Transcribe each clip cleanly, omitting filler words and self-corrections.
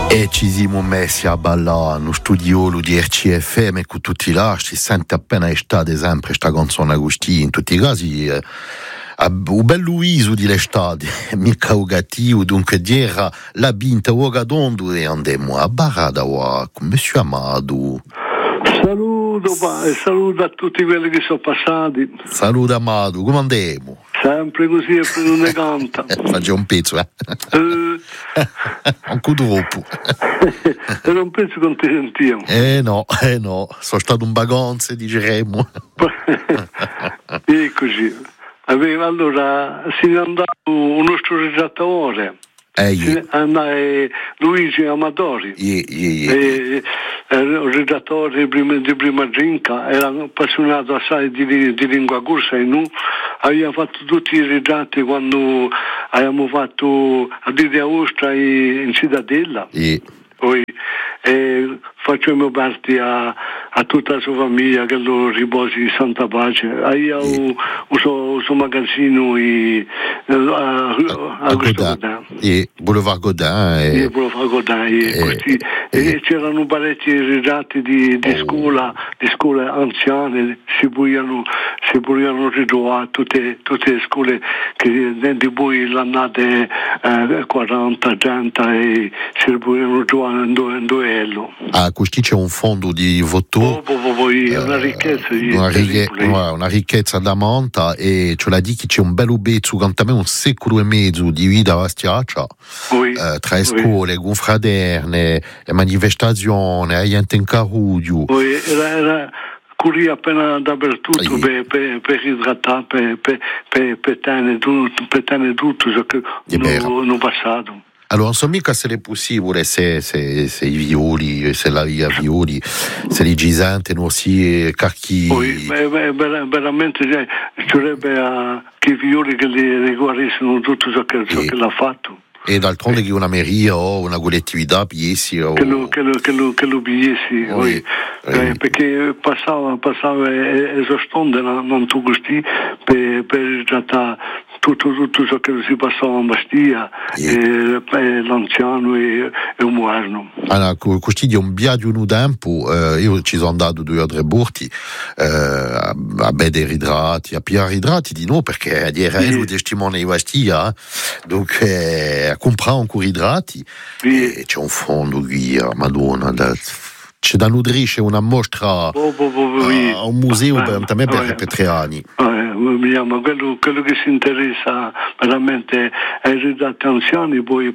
E ci siamo messi a ballare nello studio di RCFM con tutti là, si sente appena estate sempre questa canzone Agostini, in tutti i casi un bel Luiso di l'estate, mica un gattivo, dunque dire la binta Ouagadondo e andiamo a Barada con Monsieur Amado. Saluto a tutti quelli che sono passati. Saluto Amado, come andiamo? Sempre così e per non ne canta. Faccio un pezzo, Anche troppo. Era un pezzo che non ti sentiamo. No, sono stato un bagonze, diceremo. Eccoci. Allora, si è andato un nostro registratore. Luigi Amadori, il redattore di prima Ginca, era appassionato assai di lingua corsa e noi abbiamo fatto tutti i ritratti quando abbiamo fatto a Didia Ostra in Cittadella. Poi facciamo parte a tutta la sua famiglia che lo riposi in Santa Pace. Io uso magazzino a Godin. Boulevard Godin. Boulevard Godin. E c'erano parecchi ritratti di scuole anziane, si vogliono ritrovare tutte le scuole che di poi l'annate 40, 30 e si vogliono trovare in duello. Qui c'è un fondo di voto, una ricchezza una ricchezza da monta, e ce l'ha di che c'è un bello bezzo, quantomeno un secolo e mezzo di vita vastiaccia, tra scuole, confraterne, manifestazioni, gente in carudio. Era curì appena dappertutto per idratare, per tenere tutto ciò che non passato. Allora, non so mica se è possibile, se i violi, se la via violi, se i gisanti non si cacchi. Poi, veramente ci sarebbe che i violi che li riguardissero tutto ciò che l'ha fatto. E d'altronde che una meria o una collettività piessi o che lo piessi, perché passava esostante non tu gusti per trattare tutto ciò che si passava in Bastia, l'anziano e il moderno. Allora, questo è un viaggio un tempo, io ci sono andato 2 o 3 volte a vedere idrati, a pigliare idrati di no, perché era il testimone di Bastia, dunque a comprare ancora idrati, e c'è un fondo qui a Madonna, c'è da nutrisce una mostra a un museo per 3 anni. Ma quello che si interessa veramente ai ritratti anziani, poi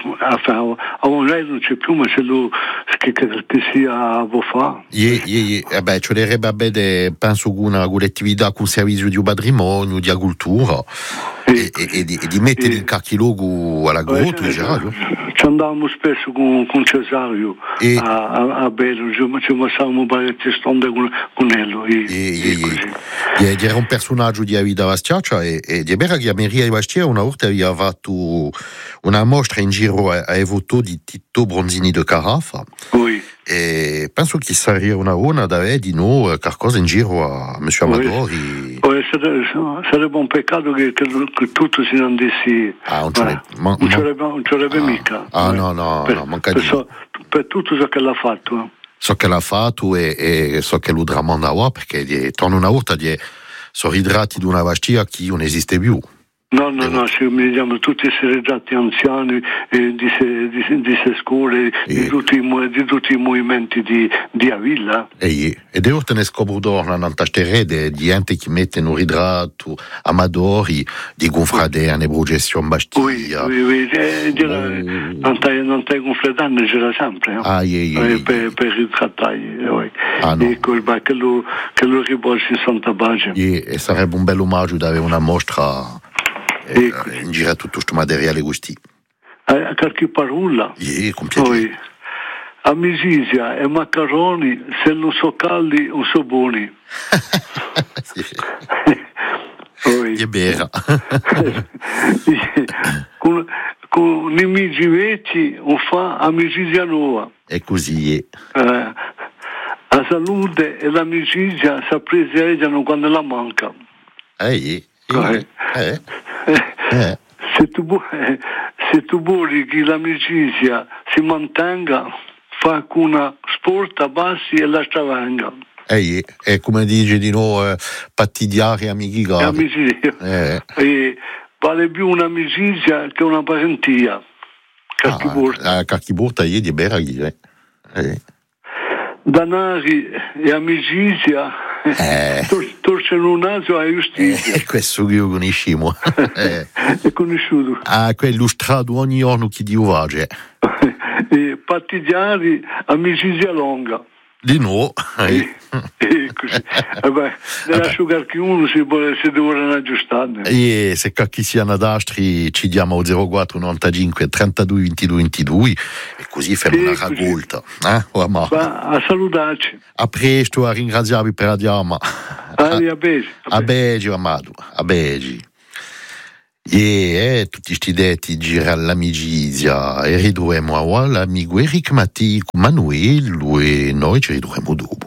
a lei non c'è più, ma se lo che sia può fare. Ci dovrebbe avere, penso, una collettività con servizio di patrimonio, di agricoltura, e di mettere in cacchi logo alla grotta, ci andavamo spesso con Cesario a Bello, ci passavamo parecchie stonde con lui. Era un personaggio di vita vastiaccia, e di vera che a Maria di Bastia una volta aveva fatto una mostra in giro a Evoto di Tito Bronzini de Carafa. E penso che sarebbe una da di noi qualcosa in giro a Monsieur Amadori. Sarebbe un peccato che tutto si andasse. Non ci sarebbe mica. No, manca di. Per tutto ciò che l'ha fatto. So che l'ha fatto e so che lo tramanda perché torna una volta sono idrati di una Bastia che non esiste più. No, ci vediamo tutti questi ritratti anziani di queste scuole, di tutti i movimenti di Avilla. Ed io te ne scopro d'orna non tasterede di gente che mette un ritratto Amadori di confraterne, Brugestion Bastia. Non stai confraterne, c'era sempre. Per ritrattare. Che lo riposi in Santa Pace. E sarebbe un bel omaggio di avere una mostra in giro tutto questo materiale gusti. Qualche parola? Con piacere. Amicizia e maccheroni, se non so caldi o so buoni. È vera. Con nemici vecchi o fa amicizia nuova. È così. La salute e l'amicizia si apprezzano quando la manca. se tu vuoi che l'amicizia si mantenga, fa una sport a bassi e la stravanga. E come dice di noi, pattigliare amici cari. Amicizia. Vale più un'amicizia che una parentia. Cacchiburta è di Beraghi. Danari e amicizia torcano un naso a giustizia. Questo che io conosciamo. È conosciuto. Quello strado ogni giorno chi Dio vage. E pattigliari, amicizia lunga. Di no. Così. Nella sugar che uno si deve aggiustare. E se chi siano ad Astri ci diamo 04 95 32 22 22 e così facciamo una raccolta. A salutarci. A presto, a ringraziarvi per la diama. A Begi, Amado. A Begi. E tutti sti detti gira l'amicizia e ridurremo a l'amico Eric Matti con Manuel e noi ci ridurremo dopo.